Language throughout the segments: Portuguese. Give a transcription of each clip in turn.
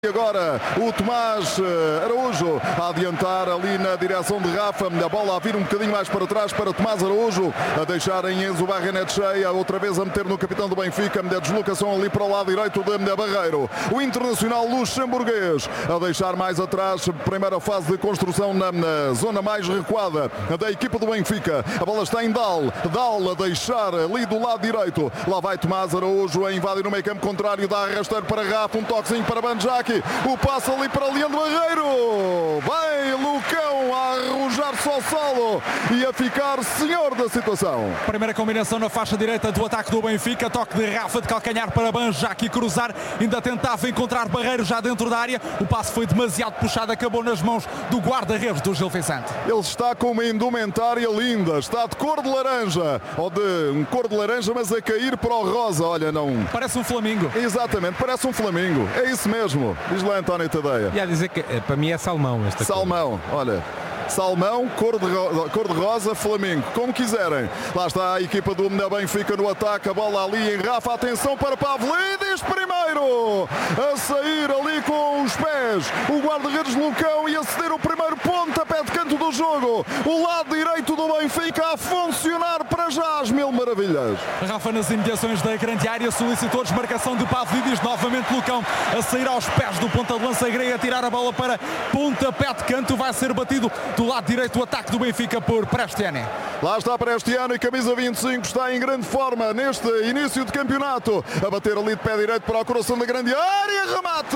E agora o Tomás Araújo a adiantar ali na direção de Rafa, a bola a vir um bocadinho mais para trás para Tomás Araújo, a deixar em Enzo Barrenetxea, outra vez a meter no capitão do Benfica, a deslocação ali para o lado direito de Barreiro. O internacional luxemburguês a deixar mais atrás, primeira fase de construção na zona mais recuada da equipa do Benfica. A bola está em Dal a deixar ali do lado direito. Lá vai Tomás Araújo a invadir no meio campo contrário, dá rasteiro para Rafa, um toquezinho para Banjaki. O passo ali para Leandro Barreiro. Vai Lucão a arrojar só solo e a ficar senhor da situação. Primeira combinação na faixa direita do ataque do Benfica. Toque de Rafa de calcanhar para Banjaki cruzar. Ainda tentava encontrar Barreiro já dentro da área. O passo foi demasiado puxado. Acabou nas mãos do guarda-redes do Gil Vicente. Ele está com uma indumentária linda. Está de cor de laranja. Ou de um cor de laranja, mas a cair para o rosa. Olha, não... Parece um flamingo. Exatamente, parece um flamingo. É isso mesmo. Diz lá António Tadeia. E a dizer que para mim é salmão esta salmão, cor. Olha. Salmão, cor de rosa, Flamengo, como quiserem. Lá está a equipa do Benfica no ataque, a bola ali em Rafa, atenção para Pavlidis, primeiro a sair ali com os pés, o guarda-redes Lucão e a ceder o primeiro pontapé de canto do jogo. O lado direito do Benfica a funcionar para já às mil maravilhas. Rafa nas imediações da grande área solicitou desmarcação de Pavlidis, novamente Lucão a sair aos pés do ponta de lança grega, a tirar a bola para pontapé de canto, vai ser batido do lado direito o ataque do Benfica por Prestiani. Lá está Prestiani, camisa 25, está em grande forma neste início de campeonato. A bater ali de pé direito para o coração da grande área. Remate!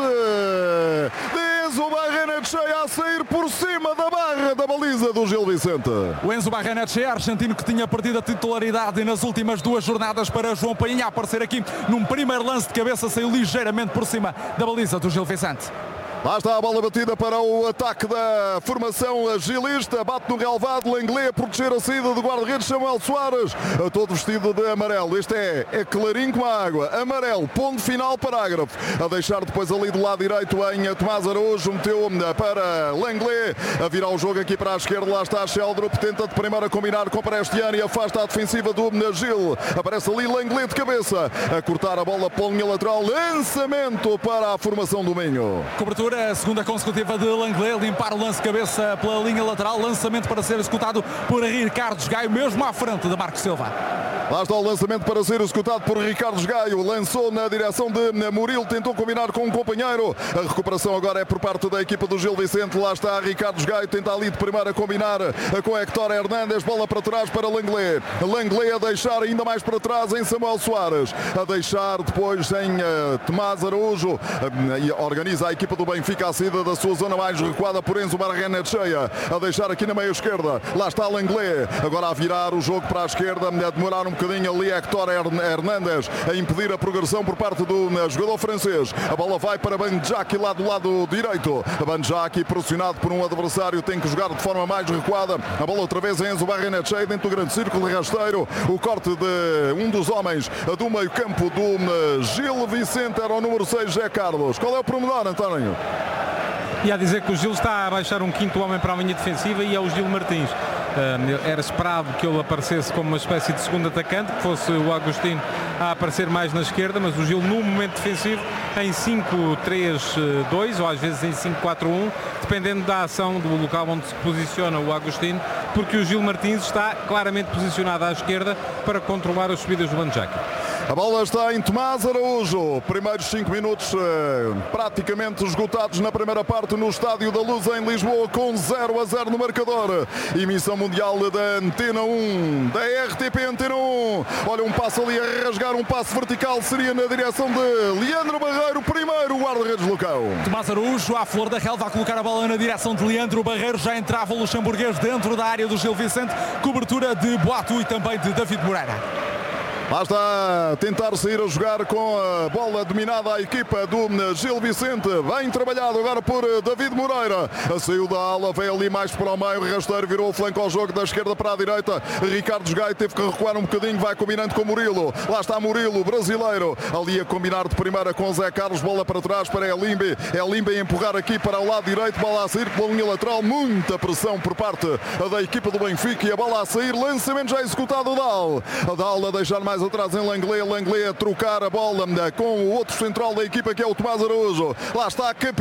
Diz o Barrenetxea a sair por cima da barra da baliza do Gil Vicente. O Enzo Barrenetxea, argentino que tinha perdido a titularidade nas últimas duas jornadas para João Palhinha, a aparecer aqui num primeiro lance de cabeça, saiu ligeiramente por cima da baliza do Gil Vicente. Lá está a bola batida para o ataque da formação agilista. Bate no relvado, Lenglet a proteger a saída do guarda-redes Samuel Soares, todo vestido de amarelo. Este é clarinho como a água. Amarelo, ponto final, parágrafo. A deixar depois ali do lado direito em Tomás Araújo, meteu para Lenglet, a virar o jogo aqui para a esquerda. Lá está Sheldrup, tenta de primeira combinar com Prestiani, afasta a defensiva do Gil. Aparece ali Lenglet de cabeça, a cortar a bola pela linha lateral. Lançamento para a formação do Minho. Cobertura a segunda consecutiva de Lenglet, limpar o lance de cabeça pela linha lateral, lançamento para ser executado por Ricardo Gaio, mesmo à frente de Marcos Silva. Lá está o lançamento para ser executado por Ricardo Gaio, lançou na direção de Murilo, tentou combinar com um companheiro. A recuperação agora é por parte da equipa do Gil Vicente. Lá está Ricardo Gaio, tenta ali de primeira combinar com Héctor Hernández, bola para trás para Lenglet. Lenglet a deixar ainda mais para trás em Samuel Soares, a deixar depois em Tomás Araújo, organiza a equipa do Benfica a saída da sua zona mais recuada por Enzo Barrenetxea, a deixar aqui na meia esquerda. Lá está Lenglet, agora a virar o jogo para a esquerda, a demorar um bocadinho ali Héctor Hernández, a impedir a progressão por parte do jogador francês. A bola vai para Banjaki lá do lado direito. Banjaki pressionado por um adversário, tem que jogar de forma mais recuada. A bola outra vez em Enzo Barrenetxea dentro do grande círculo de rasteiro. O corte de um dos homens do meio campo do Gil Vicente era o número 6, José Carlos. Qual é o pormenor, António? E a dizer que o Gil está a baixar um quinto homem para a linha defensiva e é o Gil Martins. Era esperado que ele aparecesse como uma espécie de segundo atacante, que fosse o Agostinho a aparecer mais na esquerda, mas o Gil no momento defensivo em 5-3-2 ou às vezes em 5-4-1, dependendo da ação do local onde se posiciona o Agostinho, porque o Gil Martins está claramente posicionado à esquerda para controlar as subidas do Banjaki. A bola está em Tomás Araújo. Primeiros 5 minutos praticamente esgotados na primeira parte no Estádio da Luz em Lisboa, com 0-0 no marcador. Emissão mundial da Antena 1, da RTP Antena 1. Olha, um passo ali a rasgar, um passo vertical seria na direção de Leandro Barreiro, primeiro guarda-redes Lucão. Tomás Araújo à flor da relva a colocar a bola na direção de Leandro Barreiro. Já entrava o luxemburguês dentro da área do Gil Vicente. Cobertura de Boatu e também de David Moreira. Lá está a tentar sair a jogar com a bola dominada a equipa do Gil Vicente. Bem trabalhado agora por David Moreira. Saiu da ala, veio ali mais para o meio. Rasteiro virou o flanco ao jogo da esquerda para a direita. Ricardo Gaio teve que recuar um bocadinho. Vai combinando com Murilo. Lá está Murilo, brasileiro. Ali a combinar de primeira com Zé Carlos. Bola para trás para Elimbe. Elimbe a empurrar aqui para o lado direito. Bola a sair pela linha lateral. Muita pressão por parte da equipa do Benfica. E a bola a sair. Lançamento já executado o Dal. A Dal a deixar mais atrás em Lenglet a trocar a bola com o outro central da equipa que é o Tomás Araújo. Lá está a